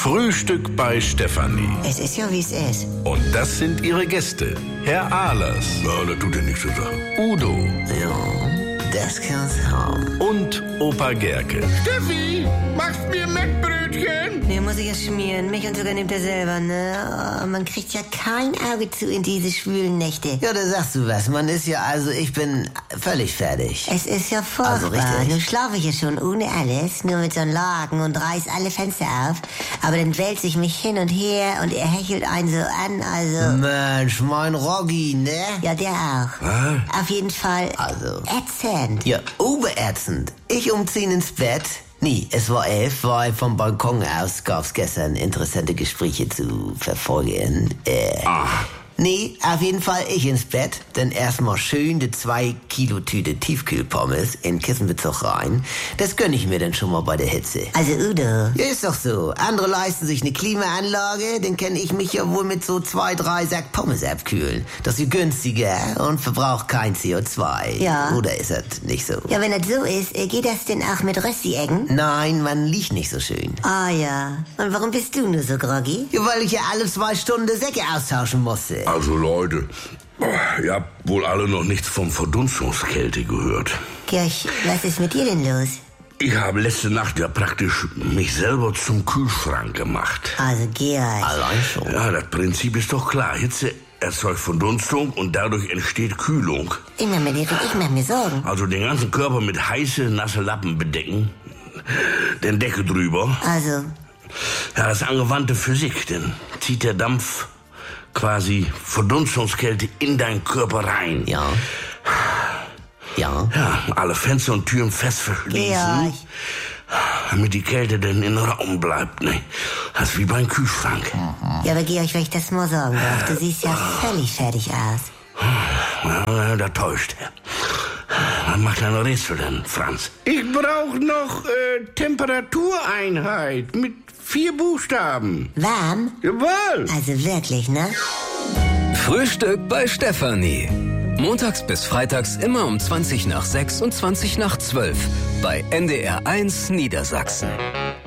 Frühstück bei Stefanie. Es ist ja, wie es ist. Und das sind ihre Gäste. Herr Ahlers. Ja, das tut ja nichts zu sagen. Udo. Ja, das kann's haben. Und Opa Gerke. Steffi, machst mir Mettbrötchen? Nee, muss ich ja schmieren. Mich und sogar nimmt er selber, ne? Oh, man kriegt ja kein Auge zu in diese schwülen Nächte. Ja, da sagst du was. Man ist ja, also ich bin völlig fertig. Es ist ja furchtbar. Also richtig. Nun schlafe ich ja schon ohne alles, nur mit so einem Laken und reiß alle Fenster auf. Aber dann wälze ich mich hin und her und er hechelt einen so an, also... Mensch, mein Roggi, ne? Ja, der auch. Was? Auf jeden Fall Also. ätzend. Ja, oberätzend. Ich umziehen ins Bett. Nee, es war 11, weil vom Balkon aus gab's gestern interessante Gespräche zu verfolgen. Nee, auf jeden Fall ich ins Bett, dann erstmal schön die 2 Kilo Tüte Tiefkühlpommes in Kissenbezug rein. Das gönn ich mir dann schon mal bei der Hitze. Also Udo, Ja, ist doch so. Andere leisten sich eine Klimaanlage, dann kann ich mich ja wohl mit so 2, 3 Sack Pommes abkühlen. Das ist günstiger und verbraucht kein CO2. Ja. Oder ist das nicht so? ja, wenn das so ist, geht das denn auch mit Rösti-Eggen? Nein, man liegt nicht so schön. Ah ja. Und warum bist du nur so groggy? Ja, weil ich ja alle 2 Stunden die Säcke austauschen musste. Also Leute, ihr habt wohl alle noch nichts vom Verdunstungskälte gehört. Georg, was ist mit dir denn los? Ich habe letzte Nacht ja praktisch mich selber zum Kühlschrank gemacht. Also Georg. Allein schon. Ja, das Prinzip ist doch klar. Hitze erzeugt Verdunstung und dadurch entsteht Kühlung. Ich mach mir Sorgen. Also den ganzen Körper mit heiße, nasse Lappen bedecken, den Deckel drüber. Also, Ja, das ist angewandte Physik, denn zieht der Dampf quasi Verdunstungskälte in deinen Körper rein. Ja. Ja. Ja, alle Fenster und Türen fest verschließen, Georg. damit die Kälte dann in den Raum bleibt. Ne? Das ist wie beim Kühlschrank. Ja, aber Georg, wenn ich das mal sagen darf, du siehst ja völlig fertig aus. Ja, da täuscht er. Was macht ein Rätsel denn, Franz? Ich brauche noch Temperatureinheit mit 4 Buchstaben. Warm? Jawohl. Also wirklich, ne? Frühstück bei Stefanie. Montags bis freitags immer um 20 nach 6 und 20 nach 12 bei NDR 1 Niedersachsen.